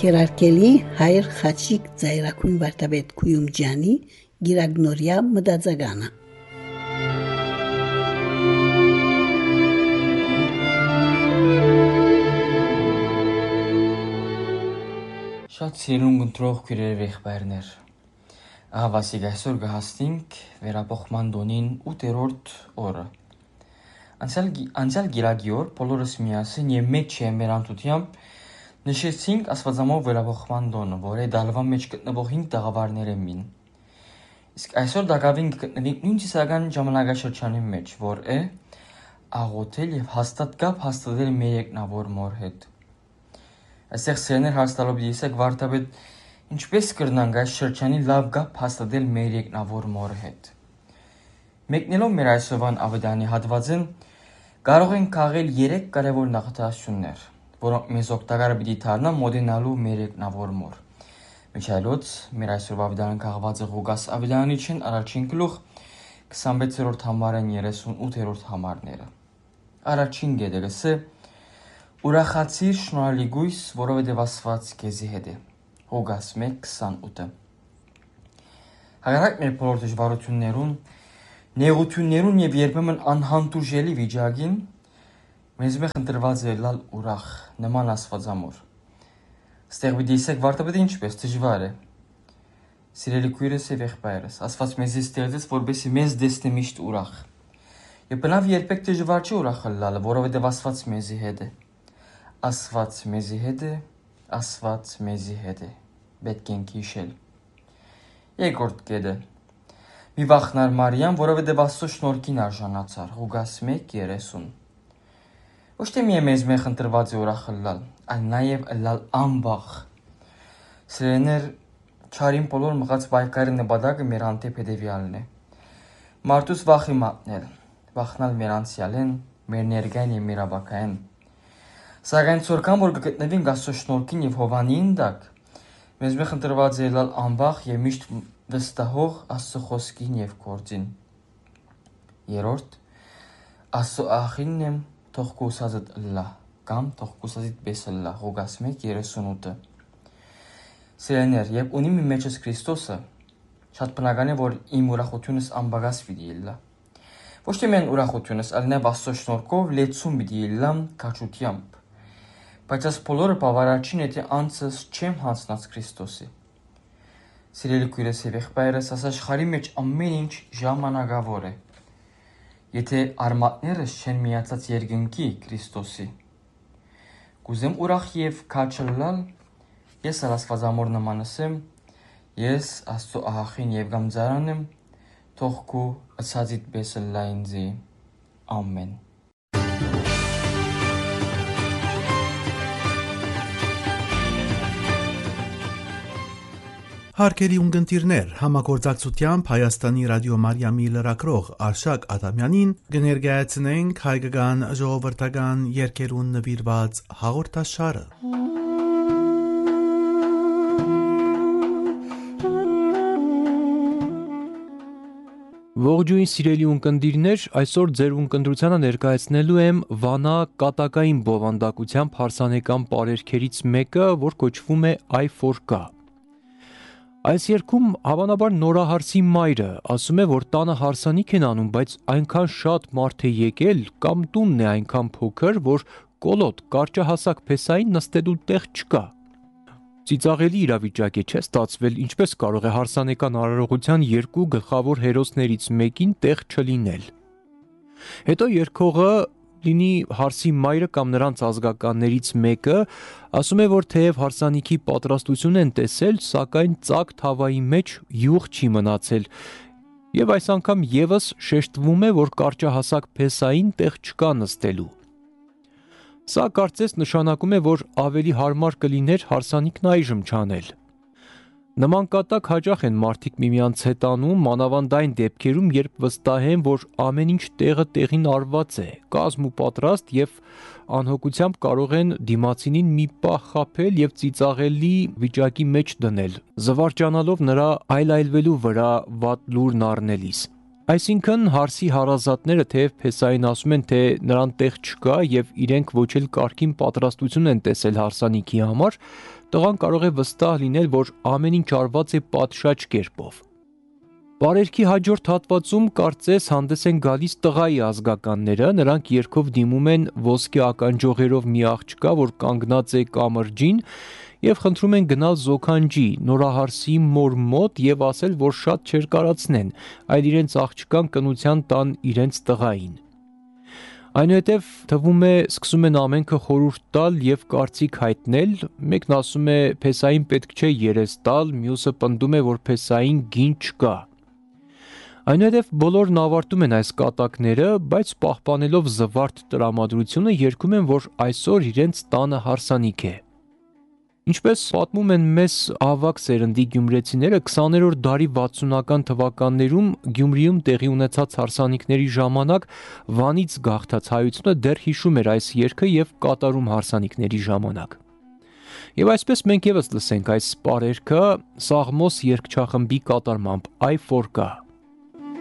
Ընկերարկելի հայր Խաչիկ Ձայրակույն վարդապետ Քույումջյանի գիրագնորյա մտածագանը։ Շատ սիրուն գնտրող քույրեր եղբայրներ։ Ահավասիկ այսօր գահստինք վերապոխման դոնին 8-րդ օրը։ Անցյալ գիրագի օր բոլորս միասին եւ մեծ չեմերանտությամբ նշեցինք Աստվածամոր վերապոխման դոնը, որը դալվա մեջ գտնվող 5 տաղավարներ են մին։ Իսկ այսօր դակավին գտնվենք նույն ծիսական ժամանակաշրջանի մեջ, որ է աղոթել եւ հաստատ կապ հաստատել մեր երկնավոր մոր հետ։ Այստեղ սերներ հաստալով դիսեք վարդապետ ինչպես կրնանք այս շրջանի լավ կապ հաստատել մեր երկնավոր մոր հետ։ Մեկնելով մեր այսօրվան ավետարանի հատվածին կարող ենք քաղել 3 կարևոր նախադասություններ, որոնք մեզ օգտակար պիտի դառնան մոտենալու մեր երկնավոր մոր։ Միջայլոց մեր այսօրվա ավետարան քաղված է Ղուկաս ավետարանիչին առաջին գլուխ 26-րդ համարն 38-րդ համարները։ Առաջին գեդերսը Ուրախացիր շնորհալի որովհետև Աստված քեզի հետ է։ Ղուկաս 1:28։ Հակառակ մեր բոլոր դժվարություններուն, նեղություններուն եւ երբեմն անհանդուրժելի վիճակին մեզ մեխ ընտրված է լալ ուրախ նման Աստվածամոր։ Ստեղ պիտի իսեք վարդապետը ինչպես դժվար է։ Սիրելի քույրս եւ եղբայրս, Աստված մեզ ստեղծեց, որպեսզի մեզ դեսնի միշտ ուրախ։ Եվ բնավ երբեք դժվար չի ուրախ լալը, որովհետև Աստված մեզի հետ է։ Աստված մեզի հետ է, Աստված մեզի հետ է։ Պետք է հիշել։ Երկրորդ կետը։ Մի վախնար Մարիամ, որովհետև Աստծո շնորհքին արժանացար։ Ղուկաս 1:30։ Ոչ թե միայն մեզ մեխ ընտրված է ուրախ լալ, այլ նաև լալ անվախ։ Սիրելիներ, չարին բոլոր մղած պայքարի նպատակը մեր հանդեպ հետևյալն է։ Մարդուս վախի մատնել, վախնալ մեր անցյալին, մեր ներկային եւ մեր ապագային։ Սակայն ցորքան որ կգտնվենք Աստծո շնորհքին եւ հովանին տակ, մեզ մեխ ընտրված է լալ անվախ եւ միշտ վստահող Աստծո խոսքին եւ գործին։ Երրորդ, Աստծո աղինն եմ թող կուսածդ լա, կամ թող կուսածիդ պես լա, Ղուկաս 1:38։ Սիրելիներ, երբ ունիմ իմ մեջս Քրիստոսը, շատ բնական է, որ իմ ուրախությունս անբագաս պիտի լա։ Ոչ թե միայն ուրախությունս, այլ նաև Աստծո շնորհքով լեցուն պիտի լամ քաջությամբ։ Բայց այս բոլորը բավարարչին է, թե անձս չեմ հանձնած Քրիստոսի։ Սիրելի քույրս եւ եղբայրս, այս աշխարհի մեջ ամեն ինչ ժամանակավոր է։ Եթե արմատներս չեն միացած երկնքի Քրիստոսի, կուզեմ ուրախ եւ քաջալալ, ես Աստվածամոր նմանս եմ, ես Աստծո աղախին եւ գամձարան եմ, թող քու ըցածիդ պես լա ինձի։ Ամեն։ Հարգելի ունկնդիրներ, համագործակցությամբ Հայաստանի ռադիո Մարիամի լրագրող Արշակ Ադամյանին կներկայացնենք հայկական ժողովրդական երգերուն նվիրված հաղորդաշարը։ Ողջույն սիրելի ունկնդիրներ, այսօր ձեր ունկնդրությանը ներկայացնելու եմ Վանա կատակային բովանդակությամբ հարսանեկան պարերքերից մեկը, որ կոչվում է I for K։ Այս երգում հավանաբար նորահարսի մայրը ասում է, որ տանը հարսանիք են անում, բայց այնքան շատ մարդ է եկել կամ տունն է այնքան փոքր, որ կոլոտ կարճահասակ փեսային նստելու տեղ չկա։ Ծիծաղելի իրավիճակ է, չէ՞ ստացվել, ինչպես կարող է հարսանեկան արարողության երկու գլխավոր հերոսներից մեկին տեղ չլինել։ Հետո երգողը, լինի հարսի մայրը կամ նրանց ազգականներից մեկը, ասում է, որ թեև հարսանիքի պատրաստություն են տեսել, սակայն ծակ թավայի մեջ յուղ չի մնացել, եւ այս անգամ եւս շեշտվում է, որ կարճահասակ փեսային տեղ չկա նստելու։ Սա կարծես նշանակում է, որ ավելի հարմար կլիներ հարսանիքն այժմ չանել։ Նման կատակ հաճախ են մարդիկ միմյանց հետ անում, մանավանդ այն դեպքերում, երբ վստահ են, որ ամեն ինչ տեղը տեղին արված է, կազմ ու պատրաստ եւ անհոգությամբ կարող են դիմացինին մի պահ խաբել եւ ծիծաղելի վիճակի մեջ դնել, զվարճանալով նրա այլայլվելու վրա վատ լուրն առնելիս։ Այսինքն հարսի հարազատները թեև Փեսային ասում են, թե նրան տեղ չկա եւ իրենք ոչ էլ կարգին պատրաստություն են տեսել հարսանիքի համար, տղան կարող է վստահ լինել, որ ամեն ինչ արված է պատշաճ կերպով։ Բարերքի հաջորդ հատվածում կարծես հանդես են գալիս տղայի ազգականները, նրանք երգով դիմում են ոսկե ականջողերով մի աղջկա, որ կանգնած է կամրջին եւ խնդրում են գնալ զոքանջի նորահարսի մոր մոտ եւ ասել, որ շատ չերկարացնեն, այլ իրենց աղջկան կնության տան իրենց տղային։ Այնուհետև թվում է սկսում են ամենքը խորհուրդ տալ եւ կարծիք հայտնել, մեկն ասում է Փեսային պետք չէ երես տալ, մյուսը պնդում է, որ Փեսային գին չկա։ Այնուհետև բոլորն ավարտում են այս կատակները, բայց պահպանելով զվարթ տրամադրությունը երգում են, որ այսօր իրենց տանը հարսանիք է։ Ինչպես պատմում են մեզ ավագ սերնդի գյումրեցիները, 20-րդ դարի 60-ական թվականներում Գյումրիում տեղի ունեցած հարսանիքների ժամանակ Վանից գաղթած հայությունը դեռ հիշում էր այս երգը եւ կատարում հարսանիքների ժամանակ։ Եվ այսպես մենք եւս լսենք այս պարերքը Սաղմոս երգչախմբի կատարմամբ «Այ Ֆորկա»։